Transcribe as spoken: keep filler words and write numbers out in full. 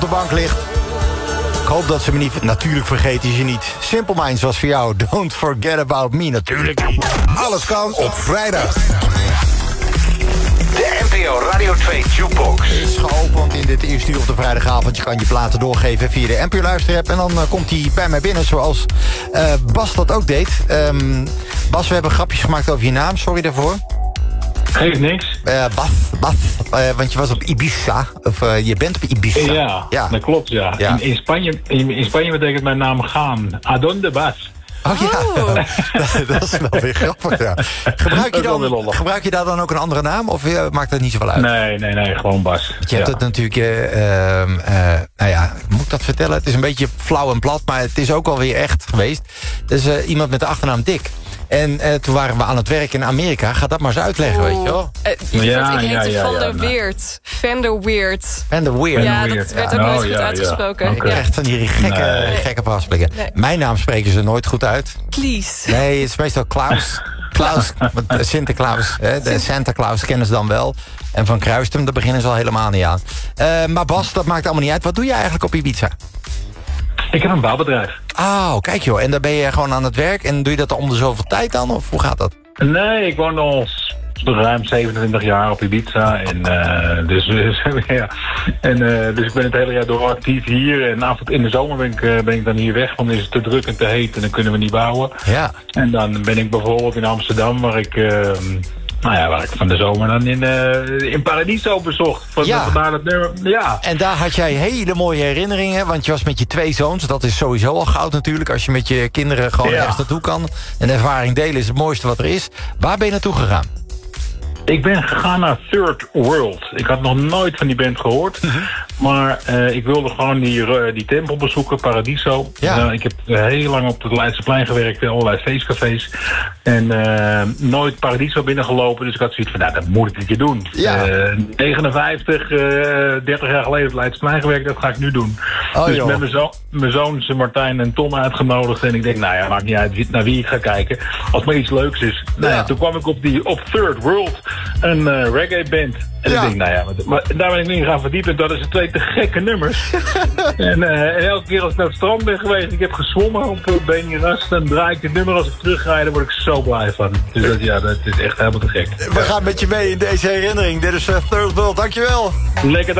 de bank ligt. Ik hoop dat ze me niet... Natuurlijk vergeet je ze niet. Simple Minds was voor jou. Don't forget about me. Natuurlijk niet. Alles kan op vrijdag. De N P O Radio twee Jukebox is geopend in dit eerste uur op de vrijdagavond. Je kan je platen doorgeven via de N P O luisterapp. En dan uh, komt hij bij mij binnen zoals uh, Bas dat ook deed. Um, Bas, we hebben grapjes gemaakt over je naam. Sorry daarvoor. Geeft niks. Uh, Bas, Bas uh, want je was op Ibiza. Of uh, je bent op Ibiza. Ja, ja. Dat klopt, ja. ja. In, in, Spanje, in, in Spanje betekent mijn naam gaan. Adonde Bas. Oh ja, oh. dat is wel weer grappig, ja. Gebruik je, dan, gebruik je daar dan ook een andere naam? Of uh, maakt dat niet zoveel uit? Nee, nee, nee, gewoon Bas. Je hebt ja. het natuurlijk, uh, uh, nou ja, moet ik dat vertellen? Het is een beetje flauw en plat, maar het is ook alweer echt geweest. Dus uh, iemand met de achternaam Dick. En uh, toen waren we aan het werk in Amerika. Ga dat maar eens uitleggen, oh. weet je wel? Uh, ja, ik heette ja, ja, Van der ja, Weert. Van der Weert. Van der Weert. Ja, dat werd ook ja. nooit oh, goed ja, uitgesproken. Ja. Okay. Ja. Echt van die gekke, nee. gekke vastblikken. Nee. Mijn naam spreken ze nooit goed uit. Klies. Nee, het is meestal Klaus. Klaus, Sinterklaas. Hè, de Santa Claus kennen ze dan wel. En van Kruistum, daar beginnen ze al helemaal niet aan. Uh, maar Bas, dat maakt allemaal niet uit. Wat doe je eigenlijk op Ibiza? Ik heb een bouwbedrijf. Oh, kijk joh. En dan ben je gewoon aan het werk. En doe je dat dan om de zoveel tijd dan? Of hoe gaat dat? Nee, ik woon al ruim zevenentwintig jaar op Ibiza. En, uh, dus, dus, ja. en, uh, dus ik ben het hele jaar door actief hier. En af en toe in de zomer ben ik, uh, ben ik dan hier weg. Want dan is het te druk en te heet en dan kunnen we niet bouwen. Ja. En dan ben ik bijvoorbeeld in Amsterdam, waar ik... Uh, Nou ja, waar ik van de zomer dan in, uh, in Paradiso bezocht. Van, ja. Vandaar dat nummer, ja. En daar had jij hele mooie herinneringen. Want je was met je twee zoons. Dat is sowieso al goud natuurlijk. Als je met je kinderen gewoon ja. ergens naartoe kan. En de ervaring delen is het mooiste wat er is. Waar ben je naartoe gegaan? Ik ben gegaan naar Third World. Ik had nog nooit van die band gehoord. Mm-hmm. Maar uh, ik wilde gewoon die, uh, die tempel bezoeken, Paradiso. Ja. Uh, ik heb uh, heel lang op het Leidseplein gewerkt, in allerlei feestcafés. En uh, nooit Paradiso binnengelopen. Dus ik had zoiets van, nou, dat moet ik een keer doen. Ja. Uh, negenenvijftig, uh, dertig jaar geleden op het Leidseplein gewerkt, dat ga ik nu doen. Oh, dus joh. met mijn, zo- mijn zoons Martijn en Tom uitgenodigd. En ik denk, nou ja, maakt niet uit naar wie ik ga kijken. Als het maar iets leuks is. Nou ja, ja. toen kwam ik op, die, op Third World. Een uh, reggae band. En ja. ik denk, nou ja, maar, maar daar ben ik nu in gaan verdiepen. Dat is twee te gekke nummers. en, uh, en elke keer als ik naar het strand ben geweest, ik heb gezwommen op uh, Beniras, dan draai ik het nummer als ik terugrijd, daar word ik zo blij van. Dus dat, ja, dat is echt helemaal te gek. We ja. gaan met je mee in deze herinnering. Dit is uh, Third World. Dankjewel. Lekker.